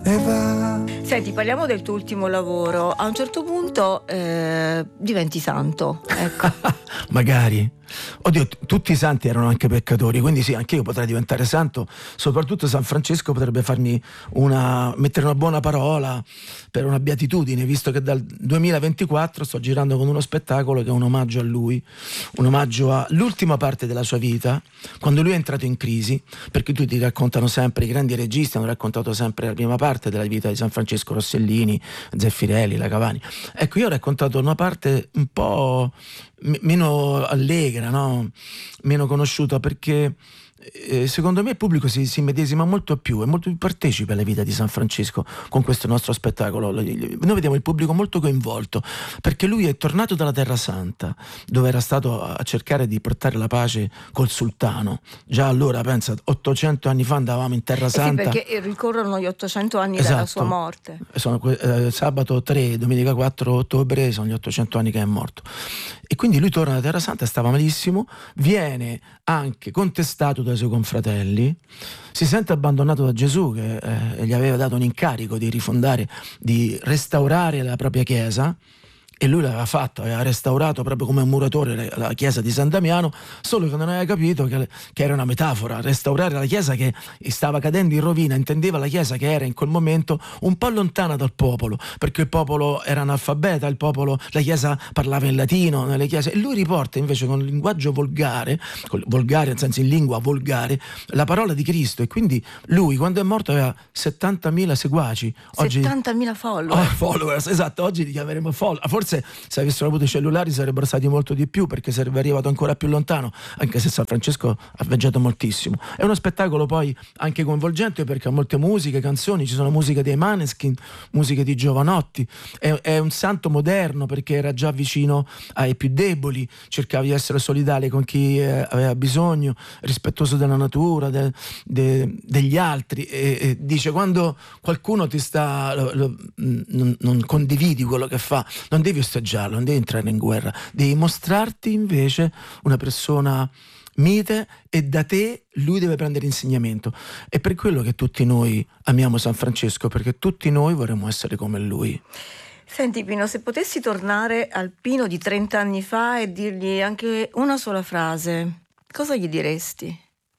e va. Senti, parliamo del tuo ultimo lavoro. A un certo punto diventi santo, ecco. Magari. Oddio, tutti i santi erano anche peccatori, quindi sì, anche io potrei diventare santo. Soprattutto San Francesco potrebbe farmi mettere una buona parola per una beatitudine, visto che dal 2024 sto girando con uno spettacolo che è un omaggio a lui, un omaggio all'ultima parte della sua vita, quando lui è entrato in crisi, perché tutti raccontano sempre, i grandi registi hanno raccontato sempre la prima parte della vita di San Francesco, Rossellini, Zeffirelli, La Cavani. Ecco, io ho raccontato una parte un po' meno allegra, no? Meno conosciuta, perché secondo me il pubblico si medesima molto più, è molto più partecipe alla vita di San Francesco con questo nostro spettacolo. Noi vediamo il pubblico molto coinvolto, perché lui è tornato dalla Terra Santa, dove era stato a cercare di portare la pace col sultano. Già allora, pensa, 800 anni fa andavamo in Terra Santa. Sì, perché ricorrono gli 800 anni Esatto. dalla sua morte. Sono sabato 3, domenica 4 ottobre, sono gli 800 anni che è morto. E quindi lui torna da Terra Santa, stava malissimo, viene anche contestato dai suoi confratelli, si sente abbandonato da Gesù che gli aveva dato un incarico di rifondare, di restaurare la propria chiesa, e lui l'aveva fatto, aveva restaurato proprio come un muratore la chiesa di San Damiano, solo che non aveva capito che era una metafora. Restaurare la chiesa che stava cadendo in rovina, intendeva la chiesa che era in quel momento un po' lontana dal popolo, perché il popolo era analfabeta, la chiesa parlava in latino nelle chiese, e lui riporta invece con linguaggio volgare nel senso in lingua volgare, la parola di Cristo. E quindi lui, quando è morto, aveva 70.000 seguaci. Oggi 70.000 follower. Followers, esatto, oggi li chiameremo follower. Forse se avessero avuto i cellulari sarebbero stati molto di più, perché sarebbe arrivato ancora più lontano, anche se San Francesco ha viaggiato moltissimo. È uno spettacolo poi anche coinvolgente, perché ha molte musiche, canzoni, ci sono musiche dei Maneskin, musiche di Giovanotti. È un santo moderno, perché era già vicino ai più deboli, cercava di essere solidale con chi aveva bisogno, rispettoso della natura, degli altri, e dice: quando qualcuno ti sta non condividi quello che fa, non devi osteggiarlo, non devi entrare in guerra, devi mostrarti invece una persona mite, e da te lui deve prendere insegnamento. È per quello che tutti noi amiamo San Francesco, perché tutti noi vorremmo essere come lui. Senti Pino, se potessi tornare al Pino di 30 anni fa e dirgli anche una sola frase, cosa gli diresti?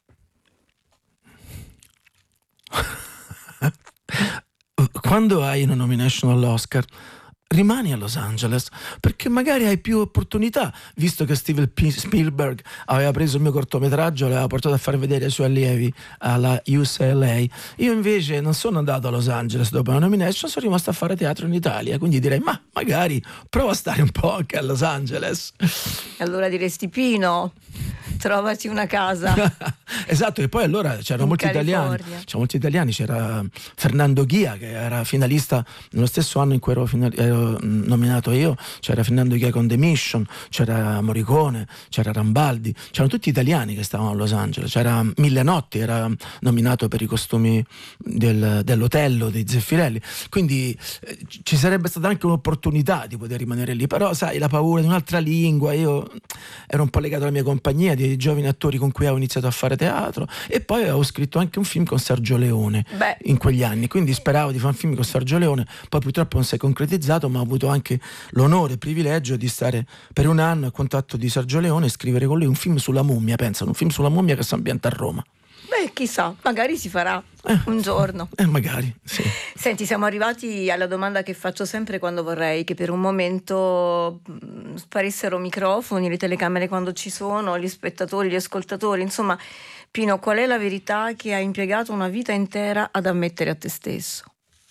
Quando hai una nomination all'Oscar, rimani a Los Angeles, perché magari hai più opportunità, visto che Steven Spielberg aveva preso il mio cortometraggio e l'aveva portato a far vedere ai suoi allievi alla UCLA. Io invece non sono andato a Los Angeles dopo la nomination, sono rimasto a fare teatro in Italia, quindi direi: ma magari prova a stare un po' anche a Los Angeles. Allora diresti: Pino, trovaci una casa. Esatto, e poi allora c'erano molti italiani, c'era Fernando Ghia, che era finalista nello stesso anno in cui ero nominato io, c'era Fernando Ghia con The Mission, c'era Morricone, c'era Rambaldi, c'erano tutti italiani che stavano a Los Angeles, c'era Mille Notti, era nominato per i costumi dell'Otello di Zeffirelli, quindi ci sarebbe stata anche un'opportunità di poter rimanere lì, però sai, la paura di un'altra lingua, io ero un po' legato alla mia compagnia di giovani attori con cui avevo iniziato a fare teatro, e poi avevo scritto anche un film con Sergio Leone in quegli anni, quindi speravo di fare un film con Sergio Leone, poi purtroppo non si è concretizzato, ma ho avuto anche l'onore e il privilegio di stare per un anno a contatto di Sergio Leone e scrivere con lui un film sulla mummia, pensano, un film sulla mummia che si ambienta a Roma. Beh, chissà, magari si farà un giorno. Magari, sì. Senti, siamo arrivati alla domanda che faccio sempre quando vorrei che per un momento sparissero microfoni, le telecamere quando ci sono, gli spettatori, gli ascoltatori. Insomma, Pino, qual è la verità che hai impiegato una vita intera ad ammettere a te stesso?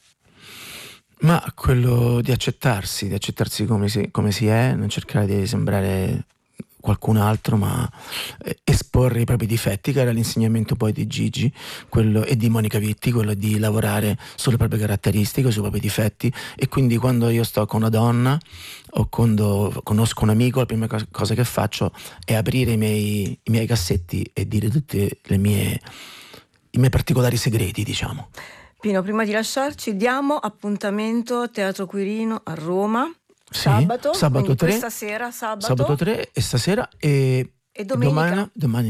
Ma quello di accettarsi come si è, non cercare di sembrare qualcun altro, ma esporre i propri difetti, che era l'insegnamento poi di Gigi e di Monica Vitti, quello di lavorare sulle proprie caratteristiche, sui propri difetti. E quindi quando io sto con una donna o quando conosco un amico, la prima cosa che faccio è aprire i miei cassetti e dire tutti i miei particolari segreti, diciamo. Pino, prima di lasciarci diamo appuntamento a Teatro Quirino a Roma. Sì, sabato 3, questa sera, sabato 3 e stasera, e E domenica?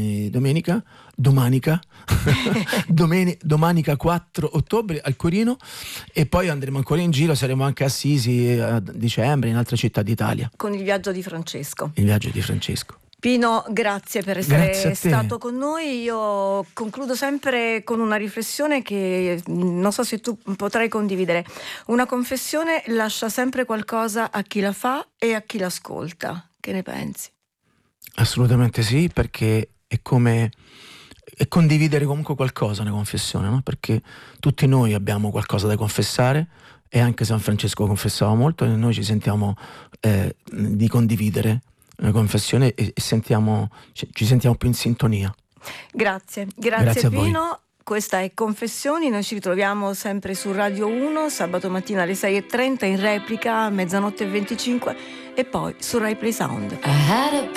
Domenica 4 ottobre al Corino, e poi andremo ancora in giro, saremo anche a Assisi a dicembre, in altre città d'Italia. Con il viaggio di Francesco. Il viaggio di Francesco. Pino, grazie per essere stato con noi. Io concludo sempre con una riflessione che non so se tu potrai condividere. Una confessione lascia sempre qualcosa a chi la fa e a chi l'ascolta. Che ne pensi? Assolutamente sì, perché è come condividere comunque qualcosa, una confessione, no? Perché tutti noi abbiamo qualcosa da confessare, e anche San Francesco confessava molto, e noi ci sentiamo di condividere una confessione e ci sentiamo più in sintonia. Grazie a voi. Pino. Questa è Confessioni, noi ci ritroviamo sempre su Radio 1 sabato mattina alle 6:30, in replica a 00:25 e poi su Rai Play Sound.